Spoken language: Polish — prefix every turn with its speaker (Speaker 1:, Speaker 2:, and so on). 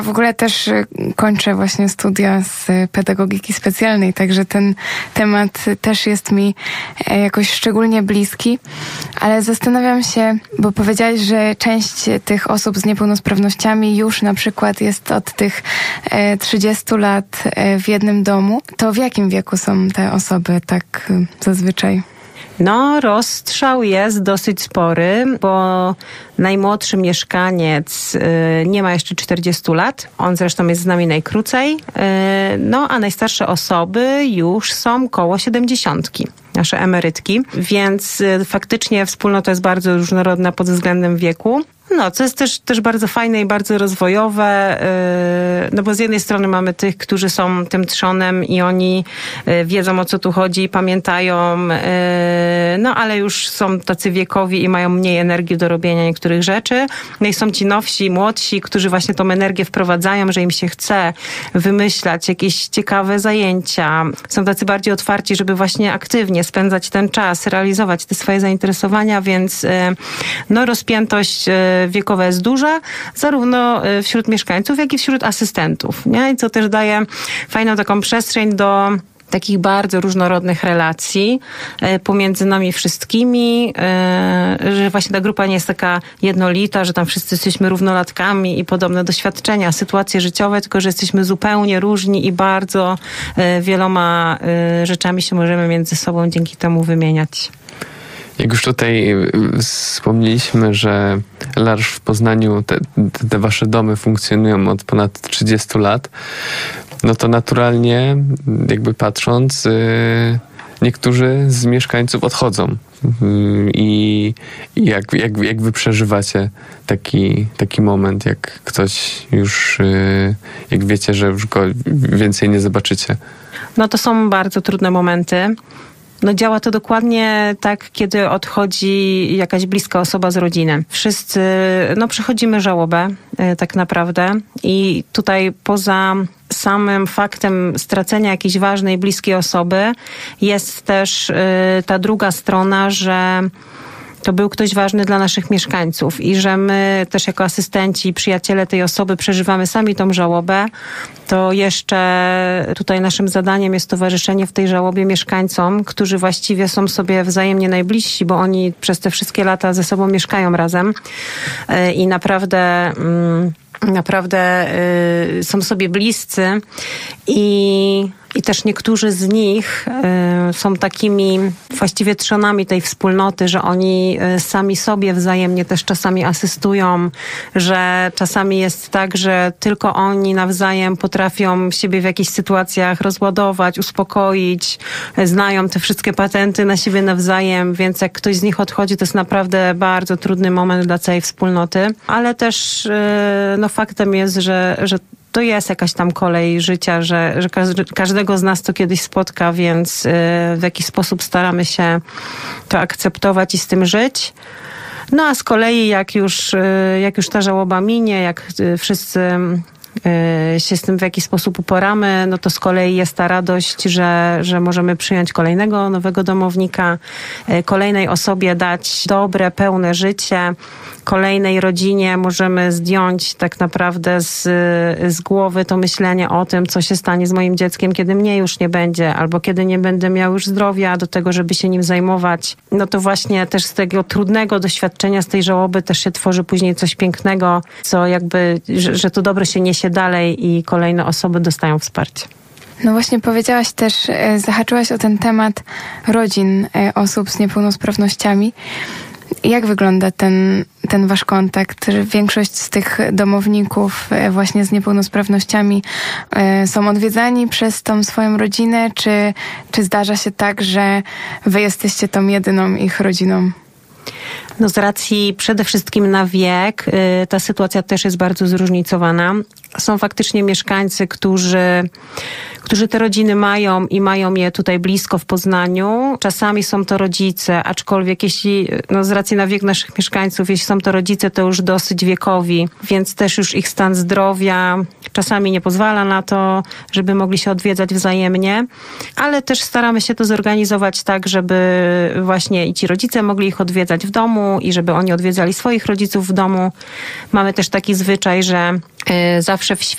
Speaker 1: W ogóle też kończę właśnie studia z pedagogiki specjalnej, także ten temat też jest mi jakoś szczególnie bliski, ale zastanawiam się, bo powiedziałaś, że część tych osób z niepełnosprawnościami już na przykład jest od tych 30 lat w jednym domu. To w jakim wieku są te osoby tak zazwyczaj?
Speaker 2: No, rozstrzał jest dosyć spory, bo najmłodszy mieszkaniec nie ma jeszcze 40 lat. On zresztą jest z nami najkrócej. No, a najstarsze osoby już są koło 70, nasze emerytki. Więc faktycznie wspólnota jest bardzo różnorodna pod względem wieku. No, co jest też bardzo fajne i bardzo rozwojowe, no bo z jednej strony mamy tych, którzy są tym trzonem i oni wiedzą, o co tu chodzi, pamiętają, no ale już są tacy wiekowi i mają mniej energii do robienia niektórych rzeczy. No i są ci nowsi, młodsi, którzy właśnie tą energię wprowadzają, że im się chce wymyślać jakieś ciekawe zajęcia. Są tacy bardziej otwarci, żeby właśnie aktywnie spędzać ten czas, realizować te swoje zainteresowania, więc no rozpiętość wiekowa jest duża, zarówno wśród mieszkańców, jak i wśród asystentów. Nie? I co też daje fajną taką przestrzeń do takich bardzo różnorodnych relacji pomiędzy nami wszystkimi, że właśnie ta grupa nie jest taka jednolita, że tam wszyscy jesteśmy równolatkami i podobne doświadczenia, sytuacje życiowe, tylko że jesteśmy zupełnie różni i bardzo wieloma rzeczami się możemy między sobą dzięki temu wymieniać.
Speaker 3: Jak już tutaj wspomnieliśmy, że L'Arche w Poznaniu, te wasze domy funkcjonują od ponad 30 lat, no to naturalnie, jakby patrząc, niektórzy z mieszkańców odchodzą. I jak wy przeżywacie taki moment, jak ktoś już, jak wiecie, że już go więcej nie zobaczycie?
Speaker 2: No to są bardzo trudne momenty. No działa to dokładnie tak, kiedy odchodzi jakaś bliska osoba z rodziny. Wszyscy, no przechodzimy żałobę tak naprawdę i tutaj poza samym faktem stracenia jakiejś ważnej, bliskiej osoby jest też ta druga strona, że to był ktoś ważny dla naszych mieszkańców i że my też jako asystenci i przyjaciele tej osoby przeżywamy sami tą żałobę, to jeszcze tutaj naszym zadaniem jest towarzyszenie w tej żałobie mieszkańcom, którzy właściwie są sobie wzajemnie najbliżsi, bo oni przez te wszystkie lata ze sobą mieszkają razem i naprawdę są sobie bliscy i też niektórzy z nich są takimi właściwie trzonami tej wspólnoty, że oni sami sobie wzajemnie też czasami asystują, że czasami jest tak, że tylko oni nawzajem potrafią siebie w jakichś sytuacjach rozładować, uspokoić, znają te wszystkie patenty na siebie nawzajem, więc jak ktoś z nich odchodzi, to jest naprawdę bardzo trudny moment dla całej wspólnoty, ale też no faktem jest, że to jest jakaś tam kolej życia, że każdego z nas to kiedyś spotka, więc w jakiś sposób staramy się to akceptować i z tym żyć. No a z kolei jak już ta żałoba minie, jak wszyscy się z tym w jakiś sposób uporamy, no to z kolei jest ta radość, że możemy przyjąć kolejnego nowego domownika, kolejnej osobie dać dobre, pełne życie, kolejnej rodzinie możemy zdjąć tak naprawdę z głowy to myślenie o tym, co się stanie z moim dzieckiem, kiedy mnie już nie będzie, albo kiedy nie będę miał już zdrowia do tego, żeby się nim zajmować. No to właśnie też z tego trudnego doświadczenia, z tej żałoby też się tworzy później coś pięknego, co jakby, że to dobro się niesie dalej i kolejne osoby dostają wsparcie.
Speaker 1: No właśnie powiedziałaś też, zahaczyłaś o ten temat rodzin osób z niepełnosprawnościami. Jak wygląda ten wasz kontakt? Większość z tych domowników właśnie z niepełnosprawnościami są odwiedzani przez tą swoją rodzinę, czy zdarza się tak, że wy jesteście tą jedyną ich rodziną?
Speaker 2: No z racji przede wszystkim na wiek, ta sytuacja też jest bardzo zróżnicowana. Są faktycznie mieszkańcy, którzy te rodziny mają i mają je tutaj blisko w Poznaniu. Czasami są to rodzice, aczkolwiek jeśli, no z racji na wiek naszych mieszkańców, jeśli są to rodzice, to już dosyć wiekowi, więc też już ich stan zdrowia czasami nie pozwala na to, żeby mogli się odwiedzać wzajemnie, ale też staramy się to zorganizować tak, żeby właśnie i ci rodzice mogli ich odwiedzać w domu i żeby oni odwiedzali swoich rodziców w domu. Mamy też taki zwyczaj, że zawsze w święta